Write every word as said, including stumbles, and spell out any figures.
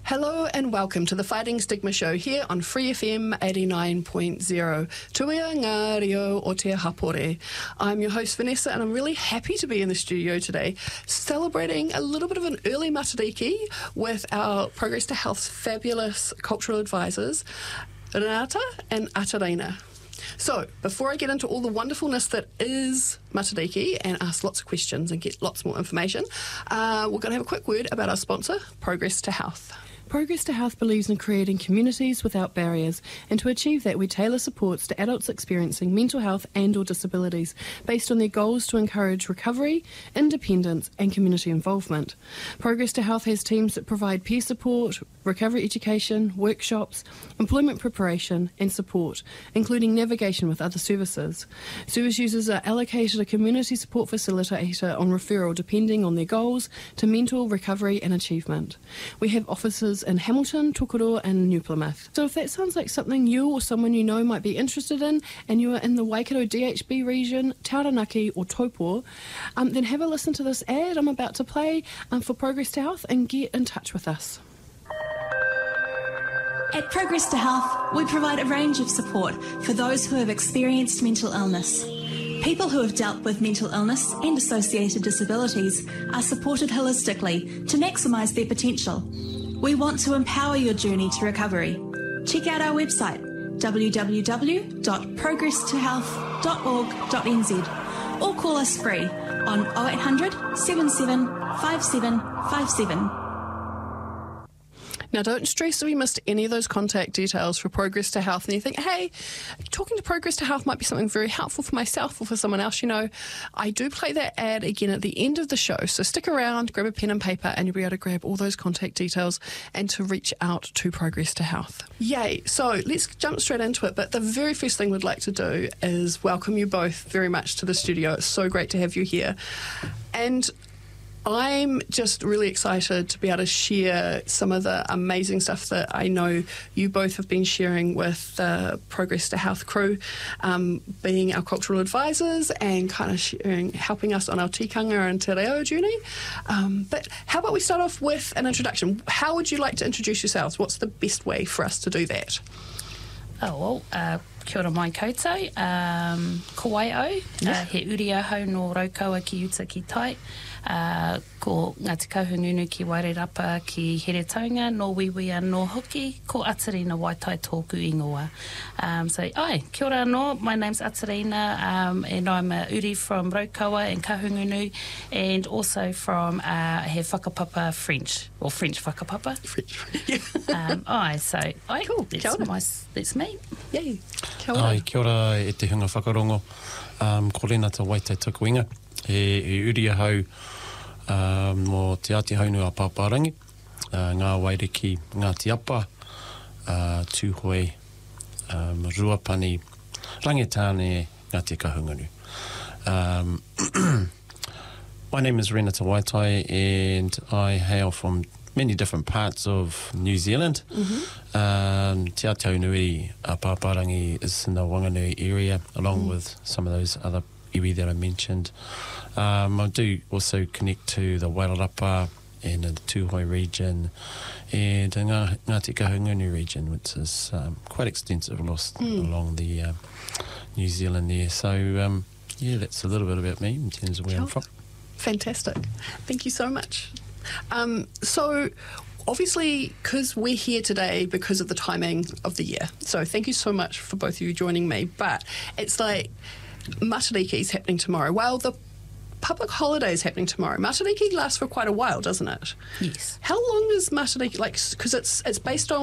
Hello and welcome to the Fighting Stigma Show here on Free F M eighty-nine point zero. Tuia ngā reo o te hapore. I'm your host Vanessa and I'm really happy to be in the studio today celebrating a little bit of an early matariki with our Progress to Health's fabulous cultural advisors, Renata and Atarina. So, before I get into all the wonderfulness that is matariki and ask lots of questions and get lots more information, uh, we're going to have a quick word about our sponsor, Progress to Health. Progress to Health believes in creating communities without barriers, and to achieve that we tailor supports to adults experiencing mental health and or disabilities based on their goals to encourage recovery, independence and community involvement. Progress to Health has teams that provide peer support, recovery education, workshops, employment preparation and support, including navigation with other services. Service users are allocated a community support facilitator on referral depending on their goals to mental recovery and achievement. We have offices in Hamilton, Tokoroa and New Plymouth. So if that sounds like something you or someone you know might be interested in and you are in the Waikato D H B region, Taranaki or Taupo, um, then have a listen to this ad I'm about to play um, for Progress to Health and get in touch with us. At Progress to Health, we provide a range of support for those who have experienced mental illness. People who have dealt with mental illness and associated disabilities are supported holistically to maximise their potential. We want to empower your journey to recovery. Check out our website w w w dot progress to health dot org dot n z or call us free on oh eight hundred, seven seven five seven five seven. Now, don't stress if you missed any of those contact details for Progress to Health and you think, hey, talking to Progress to Health might be something very helpful for myself or for someone else. You know, I do play that ad again at the end of the show, so stick around, grab a pen and paper, and you'll be able to grab all those contact details and to reach out to Progress to Health. Yay. So let's jump straight into it. But the very first thing we'd like to do is welcome you both very much to the studio. It's so great to have you here. And I'm just really excited to be able to share some of the amazing stuff that I know you both have been sharing with the Progress to Health crew, um, being our cultural advisors and kind of sharing, helping us on our tikanga and te reo journey. Um, but how about we start off with an introduction? How would you like to introduce yourselves? What's the best way for us to do that? Oh, well, uh, kia ora mai koutou, um, ko waio, Yeah. uh, he uri ahau no raukaua ki uta ki tai, uh, ko Ngāti Kahungunu ki Wairarapa ki Here Taunga, no Wiwia no Hoki, ko Atarina Waitai tōku ingoa. Um, so, ai, kia ora anō, my name's Atarina, um, and I'm a uri from Raukaua and Kahungunu, and also from uh, he whakapapa French, or French whakapapa. French. Yeah. um, ai, so, ai, Cool, kia that's, ora. my, that's me. Yay. Kia ora. Ai, kia ora e te hunga whakarongo. Um, ko Renata Waitai tukuinga. E, e uri ahau um, mo te Ati Haunu a Paparangi, uh, ngā Wairiki, Ngāti Apa, uh, Tūhoi, um, Ruapani, Rangitāne, Ngāti Kahungunu. Um, my name is Renata Waitai and I hail from many different parts of New Zealand. Mm-hmm. um, Te Ataunui a Paparangi is in the Wanganui area, along mm. with some of those other iwi that I mentioned. Um, I do also connect to the Wairarapa and the Tūhoi region and the Ngā, Ngāti Kahungunu region, which is um, quite extensive lost mm. along the uh, New Zealand there. So, um, yeah, that's a little bit about me in terms of where Cool. I'm from. Fantastic. Thank you so much. Um, so, obviously, because we're here today because of the timing of the year, so thank you so much for both of you joining me, but it's like Matariki is happening tomorrow. Well, the public holiday is happening tomorrow. Matariki lasts for quite a while, doesn't it? Yes. How long is Matariki, like, because it's, it's based on